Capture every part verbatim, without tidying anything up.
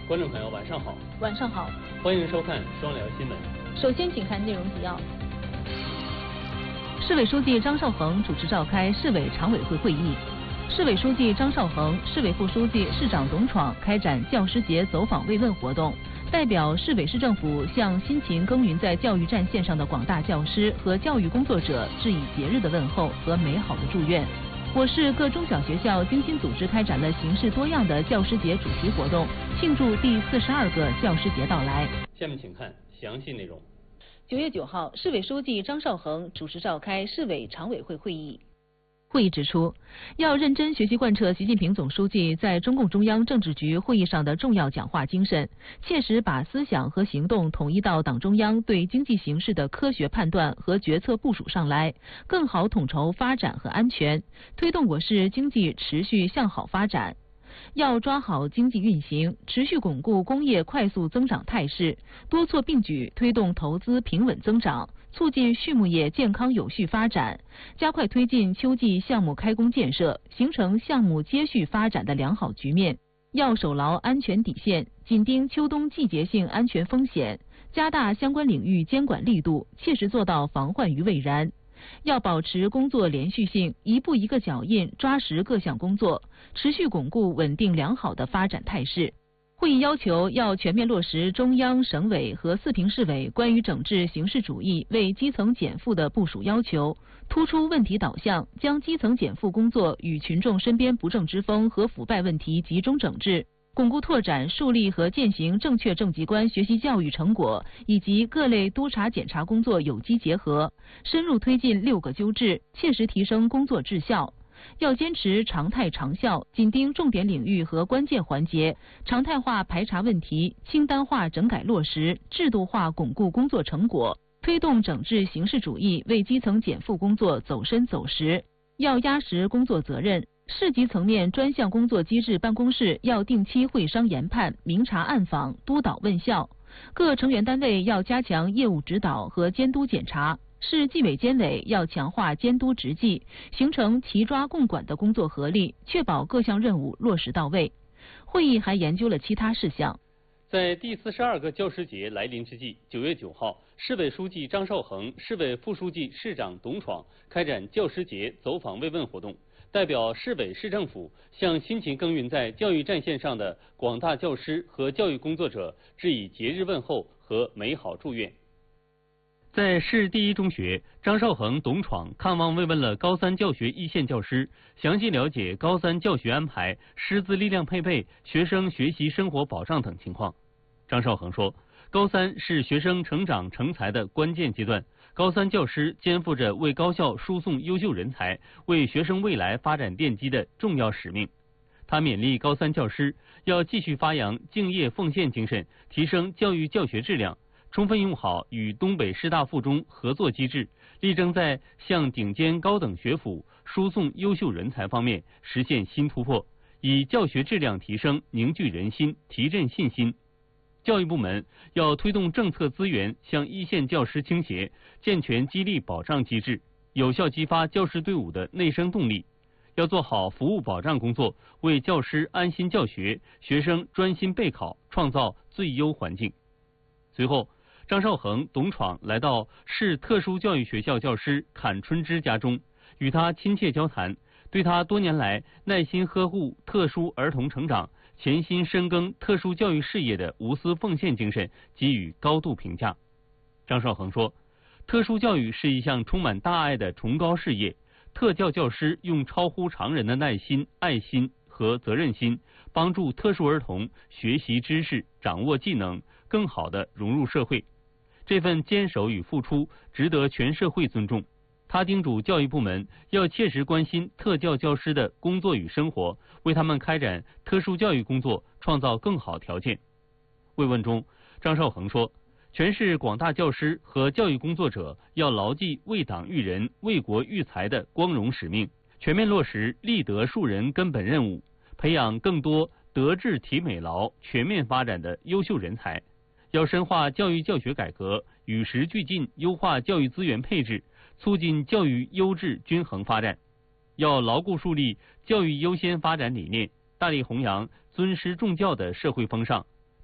观众朋友，晚上好。 晚上好， 欢迎收看双聊新闻。 首先，请看内容提要。 市委书记张绍恒主持召开市委常委会会议，市委书记张绍恒、市委副书记、市长董闯开展教师节走访慰问活动，代表市委市政府向辛勤耕耘在教育战线上的广大教师和教育工作者致以节日的问候和美好的祝愿。我市各中小学校精心组织开展了形式多样的教师节主题活动，庆祝第四十二个教师节到来。 下面请看详细内容。 九月九号，市委书记张绍恒主持召开市委常委会会议。会议指出，要认真学习贯彻习近平总书记在中共中央政治局会议上的重要讲话精神，切实把思想和行动统一到党中央对经济形势的科学判断和决策部署上来，更好统筹发展和安全，推动我市经济持续向好发展。要抓好经济运行，持续巩固工业快速增长态势，多措并举推动投资平稳增长，促进畜牧业健康有序发展，加快推进秋季项目开工建设，形成项目接续发展的良好局面。要守牢安全底线，紧盯秋冬季节性安全风险，加大相关领域监管力度，切实做到防患于未然。要保持工作连续性，一步一个脚印，抓实各项工作，持续巩固稳定良好的发展态势。会议要求要全面落实中央、省委和四平市委关于整治形式主义为基层减负的部署要求，突出问题导向，将基层减负工作与群众身边不正之风和腐败问题集中整治，巩固拓展树立和践行正确正极观学习教育成果以及各类督查检查工作有机结合，深入推进六个纠治，切实提升工作质效。要坚持常态长效，紧盯重点领域和关键环节，常态化排查问题，清单化整改落实，制度化巩固工作成果，推动整治形式主义为基层减负工作走深走实。要压实工作责任，市级层面专项工作机制办公室要定期会商研判，明察暗访，督导问效。各成员单位要加强业务指导和监督检查，市纪委监委要强化监督执纪，形成齐抓共管的工作合力，确保各项任务落实到位。会议还研究了其他事项。 在第四十二个教师节来临之际，九月九号，市委书记张绍恒、市委副书记、市长董闯开展教师节走访慰问活动，代表市委市政府向辛勤耕耘在教育战线上的广大教师和教育工作者致以节日问候和美好祝愿。在市第一中学，张绍恒、董闯看望慰问了高三教学一线教师，详细了解高三教学安排、师资力量配备、学生学习生活保障等情况。张绍恒说，高三是学生成长成才的关键阶段，高三教师肩负着为高校输送优秀人才、为学生未来发展奠基的重要使命。他勉励高三教师要继续发扬敬业奉献精神，提升教育教学质量，充分用好与东北师大附中合作机制，力争在向顶尖高等学府输送优秀人才方面实现新突破，以教学质量提升凝聚人心，提振信心。教育部门要推动政策资源向一线教师倾斜，健全激励保障机制，有效激发教师队伍的内生动力。要做好服务保障工作，为教师安心教学、学生专心备考创造最优环境。随后，张绍恒、董闯来到市特殊教育学校教师阚春芝家中，与他亲切交谈，对他多年来耐心呵护特殊儿童成长、潜心深耕特殊教育事业的无私奉献精神给予高度评价。张绍恒说，特殊教育是一项充满大爱的崇高事业，特教教师用超乎常人的耐心、爱心和责任心，帮助特殊儿童学习知识、掌握技能，更好地融入社会。这份坚守与付出值得全社会尊重。他叮嘱教育部门要切实关心特教教师的工作与生活，为他们开展特殊教育工作创造更好条件。慰问中，张绍恒说，全市广大教师和教育工作者要牢记为党育人、为国育才的光荣使命，全面落实立德树人根本任务，培养更多德智体美劳全面发展的优秀人才。要深化教育教学改革，与时俱进优化教育资源配置，促进教育优质均衡发展。要牢固树立教育优先发展理念，大力弘扬尊师重教的社会风尚，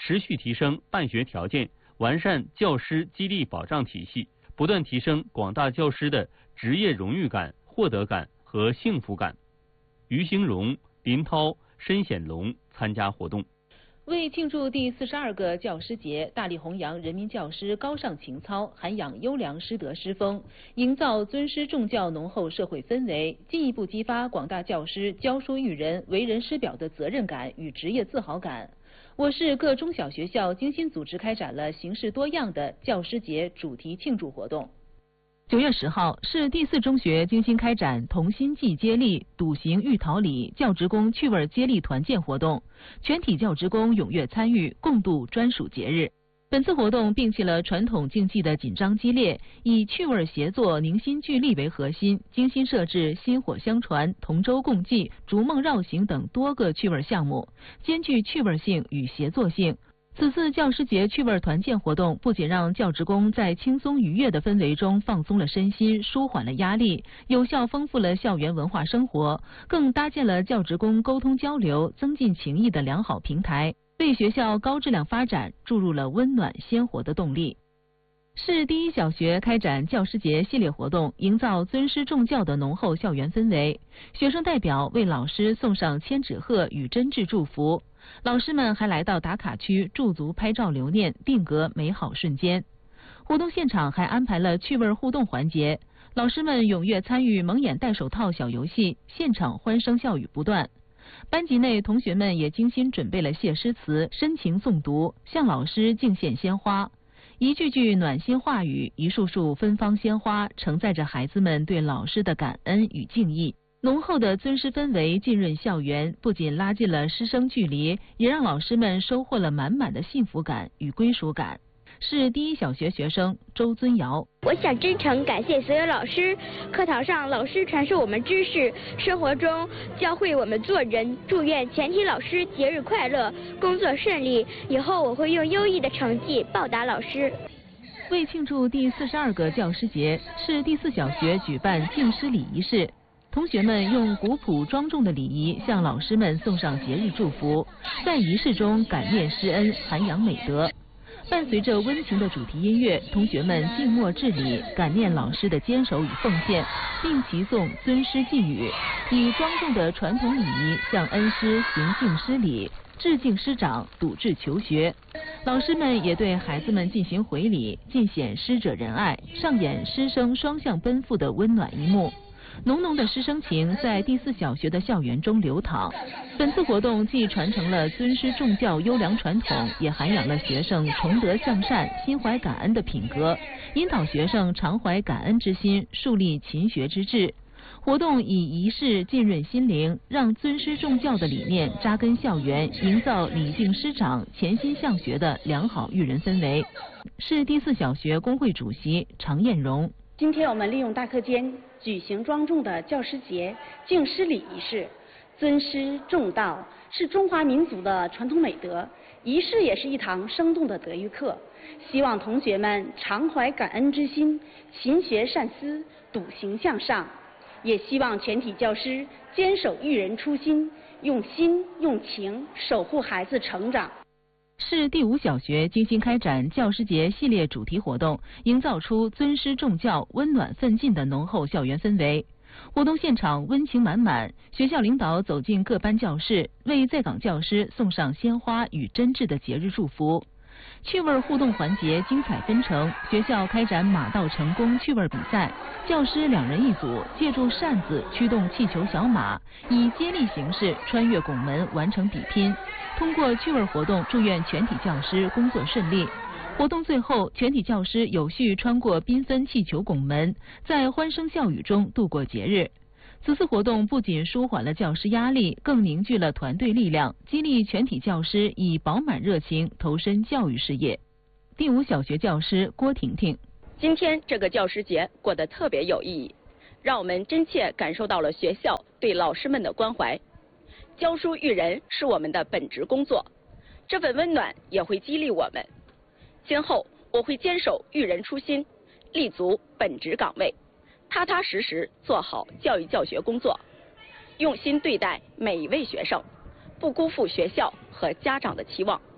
持续提升办学条件，完善教师激励保障体系，不断提升广大教师的职业荣誉感、获得感和幸福感。于兴荣、林涛、申显龙参加活动。 为庆祝第四十二个教师节，大力弘扬人民教师高尚情操，涵养优良师德师风，营造尊师重教浓厚社会氛围，进一步激发广大教师教书育人、为人师表的责任感与职业自豪感。我市各中小学校精心组织开展了形式多样的教师节主题庆祝活动。九月十号，市第四中学精心开展同心记接力、笃行育桃李教职工趣味接力团建活动，全体教职工踊跃参与，共度专属节日。本次活动摒弃了传统竞技的紧张激烈，以趣味协作、凝心聚力为核心，精心设置薪火相传、同舟共济、逐梦绕行等多个趣味项目，兼具趣味性与协作性。此次教师节趣味团建活动不仅让教职工在轻松愉悦的氛围中放松了身心，舒缓了压力，有效丰富了校园文化生活，更搭建了教职工沟通交流、增进情谊的良好平台，为学校高质量发展注入了温暖鲜活的动力。市第一小学开展教师节系列活动，营造尊师重教的浓厚校园氛围。学生代表为老师送上千纸鹤与真挚祝福，老师们还来到打卡区驻足拍照留念，定格美好瞬间。活动现场还安排了趣味互动环节，老师们踊跃参与蒙眼戴手套小游戏，现场欢声笑语不断。班级内同学们也精心准备了谢诗词，深情诵读，向老师敬献鲜花。一句句暖心话语，一束束芬芳鲜花，承载着孩子们对老师的感恩与敬意。浓厚的尊师氛围浸润校园，不仅拉近了师生距离，也让老师们收获了满满的幸福感与归属感。市第一小学学生周尊尧： 我想真诚感谢所有老师，课堂上老师传授我们知识，生活中教会我们做人。祝愿全体老师节日快乐，工作顺利。以后我会用优异的成绩报答老师。 为庆祝第四十二个教师节，市第四小学举办敬师礼仪式。同学们用古朴庄重的礼仪向老师们送上节日祝福，在仪式中感念师恩，涵养美德。伴随着温情的主题音乐，同学们静默致礼，感念老师的坚守与奉献，并齐颂尊师寄语，以庄重的传统礼仪向恩师行敬师礼，致敬师长，笃志求学。老师们也对孩子们进行回礼，尽显师者仁爱，上演师生双向奔赴的温暖一幕。浓浓的师生情在第四小学的校园中流淌。本次活动既传承了尊师重教优良传统，也涵养了学生崇德向善、心怀感恩的品格，引导学生常怀感恩之心，树立勤学之志。活动以仪式浸润心灵，让尊师重教的理念扎根校园，营造礼敬师长、潜心向学的良好育人氛围。市第四小学工会主席常艳荣： 今天我们利用大课间举行庄重的教师节敬师礼仪式。尊师重道是中华民族的传统美德，仪式也是一堂生动的德育课。希望同学们常怀感恩之心，勤学善思，笃行向上。也希望全体教师坚守育人初心，用心用情守护孩子成长。 市第五小学精心开展教师节系列主题活动，营造出尊师重教、温暖奋进的浓厚校园氛围。活动现场温情满满，学校领导走进各班教室，为在岗教师送上鲜花与真挚的节日祝福。趣味互动环节精彩纷呈，学校开展马到成功趣味比赛，教师两人一组，借助扇子驱动气球小马，以接力形式穿越拱门完成比拼。通过趣味活动，祝愿全体教师工作顺利。活动最后，全体教师有序穿过缤纷气球拱门，在欢声笑语中度过节日。此次活动不仅舒缓了教师压力，更凝聚了团队力量，激励全体教师以饱满热情投身教育事业。第五小学教师郭婷婷： 今天这个教师节过得特别有意义，让我们真切感受到了学校对老师们的关怀。教书育人是我们的本职工作，这份温暖也会激励我们。今后我会坚守育人初心，立足本职岗位，踏踏实实做好教育教学工作，用心对待每一位学生，不辜负学校和家长的期望。